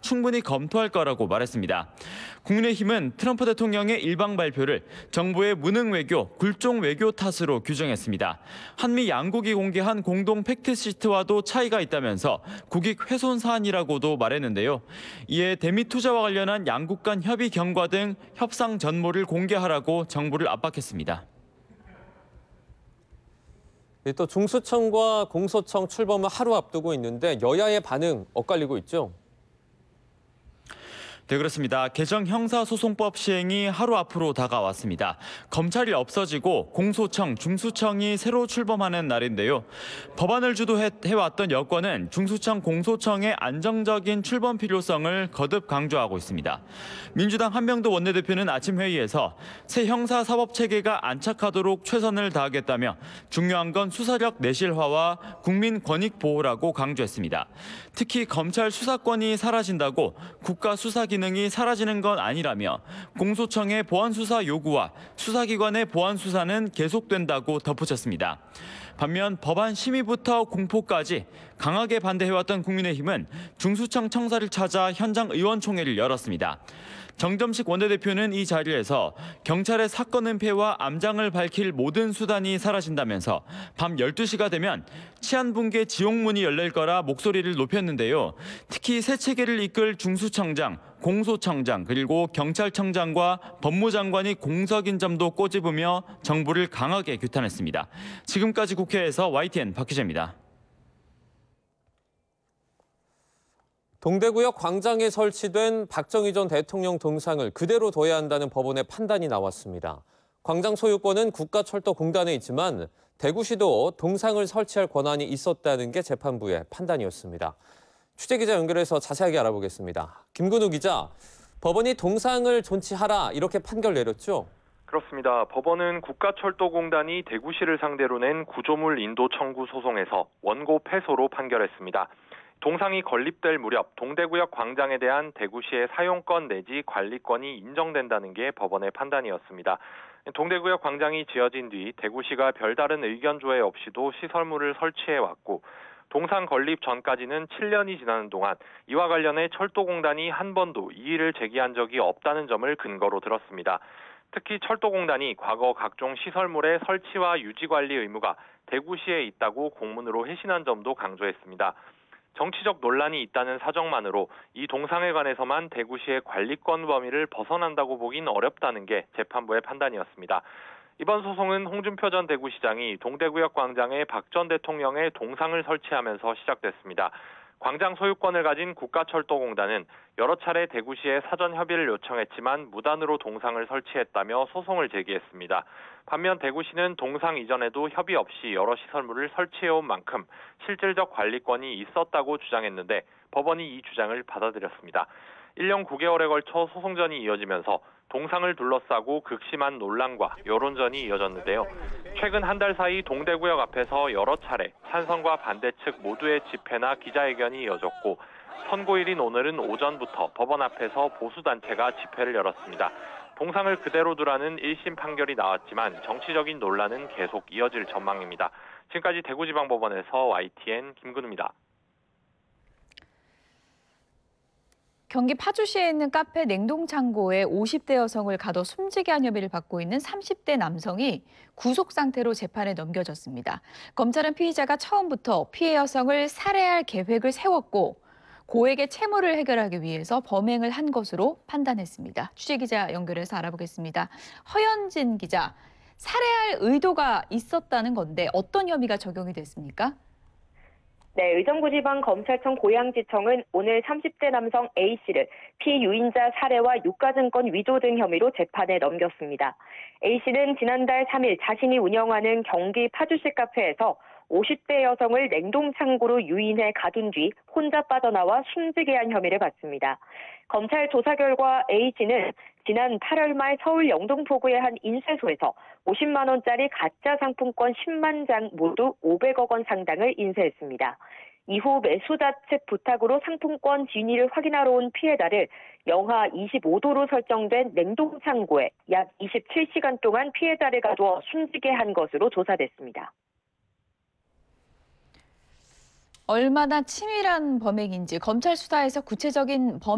충분히 검토할 거라고 말했습니다. 국민의힘은 트럼프 대통령의 일방 발표를 정부의 무능 외교, 굴종 외교 탓으로 규정했습니다. 한미 양국이 공개한 공동 팩트시트와도 차이가 있다면서 국익 훼손 사안이라고도 말했는데요. 이에 대미 투자와 관련한 양국 간 협의 경과 등 협상 전모를 공개하라고 정부를 압박했습니다. 또 중수청과 공소청 출범을 하루 앞두고 있는데 여야의 반응 엇갈리고 있죠. 네, 그렇습니다. 개정 형사소송법 시행이 하루 앞으로 다가왔습니다. 검찰이 없어지고 공소청, 중수청이 새로 출범하는 날인데요. 법안을 주도해왔던 여권은 중수청, 공소청의 안정적인 출범 필요성을 거듭 강조하고 있습니다. 민주당 한명도 원내대표는 아침 회의에서 새 형사사법체계가 안착하도록 최선을 다하겠다며 중요한 건 수사력 내실화와 국민 권익 보호라고 강조했습니다. 특히 검찰 수사권이 사라진다고 국가 수사 기능이 사라지는 건 아니라며 공소청의 보안 수사 요구와 수사기관의 보안 수사는 계속된다고 덧붙였습니다. 반면 법안 심의부터 공포까지 강하게 반대해왔던 국민의힘은 중수청 청사를 찾아 현장 의원총회를 열었습니다. 정점식 원내대표는 이 자리에서 경찰의 사건 은폐와 암장을 밝힐 모든 수단이 사라진다면서 밤 12시가 되면 치안붕괴 지옥문이 열릴 거라 목소리를 높였는데요. 특히 새 체계를 이끌 중수청장, 공소청장 그리고 경찰청장과 법무장관이 공석인 점도 꼬집으며 정부를 강하게 규탄했습니다. 지금까지 국회에서 YTN 박 기자입니다. 동대구역 광장에 설치된 박정희 전 대통령 동상을 그대로 둬야 한다는 법원의 판단이 나왔습니다. 광장 소유권은 국가철도공단에 있지만 대구시도 동상을 설치할 권한이 있었다는 게 재판부의 판단이었습니다. 취재기자 연결해서 자세하게 알아보겠습니다. 김근우 기자, 법원이 동상을 존치하라 이렇게 판결 내렸죠? 그렇습니다. 법원은 국가철도공단이 대구시를 상대로 낸 구조물 인도 청구 소송에서 원고 패소로 판결했습니다. 동상이 건립될 무렵 동대구역 광장에 대한 대구시의 사용권 내지 관리권이 인정된다는 게 법원의 판단이었습니다. 동대구역 광장이 지어진 뒤 대구시가 별다른 의견 조회 없이도 시설물을 설치해왔고 동상 건립 전까지는 7년이 지나는 동안 이와 관련해 철도공단이 한 번도 이의를 제기한 적이 없다는 점을 근거로 들었습니다. 특히 철도공단이 과거 각종 시설물의 설치와 유지 관리 의무가 대구시에 있다고 공문으로 회신한 점도 강조했습니다. 정치적 논란이 있다는 사정만으로 이 동상에 관해서만 대구시의 관리권 범위를 벗어난다고 보긴 어렵다는 게 재판부의 판단이었습니다. 이번 소송은 홍준표 전 대구시장이 동대구역 광장에 박 전 대통령의 동상을 설치하면서 시작됐습니다. 광장 소유권을 가진 국가철도공단은 여러 차례 대구시에 사전 협의를 요청했지만 무단으로 동상을 설치했다며 소송을 제기했습니다. 반면 대구시는 동상 이전에도 협의 없이 여러 시설물을 설치해온 만큼 실질적 관리권이 있었다고 주장했는데 법원이 이 주장을 받아들였습니다. 1년 9개월에 걸쳐 소송전이 이어지면서 동상을 둘러싸고 극심한 논란과 여론전이 이어졌는데요. 최근 한 달 사이 동대구역 앞에서 여러 차례 찬성과 반대 측 모두의 집회나 기자회견이 이어졌고 선고일인 오늘은 오전부터 법원 앞에서 보수단체가 집회를 열었습니다. 동상을 그대로 두라는 1심 판결이 나왔지만 정치적인 논란은 계속 이어질 전망입니다. 지금까지 대구지방법원에서 YTN 김근우입니다. 경기 파주시에 있는 카페 냉동창고에 50대 여성을 가둬 숨지게 한 혐의를 받고 있는 30대 남성이 구속 상태로 재판에 넘겨졌습니다. 검찰은 피의자가 처음부터 피해 여성을 살해할 계획을 세웠고 고액의 채무를 해결하기 위해서 범행을 한 것으로 판단했습니다. 취재기자 연결해서 알아보겠습니다. 허연진 기자, 살해할 의도가 있었다는 건데 어떤 혐의가 적용이 됐습니까? 네, 의정부지방검찰청 고양지청은 오늘 30대 남성 A씨를 피유인자 살해와 유가증권 위조 등 혐의로 재판에 넘겼습니다. A씨는 지난달 3일 자신이 운영하는 경기 파주시 카페에서 50대 여성을 냉동창고로 유인해 가둔 뒤 혼자 빠져나와 숨지게 한 혐의를 받습니다. 검찰 조사 결과 A씨는 지난 8월 말 서울 영등포구의 한 인쇄소에서 50만 원짜리 가짜 상품권 10만 장 모두 500억 원 상당을 인쇄했습니다. 이후 매수자 측 부탁으로 상품권 진위를 확인하러 온 피해자를 영하 25도로 설정된 냉동창고에 약 27시간 동안 피해자를 가두어 숨지게 한 것으로 조사됐습니다. 얼마나 치밀한 범행인지 검찰 수사에서 구체적인 범행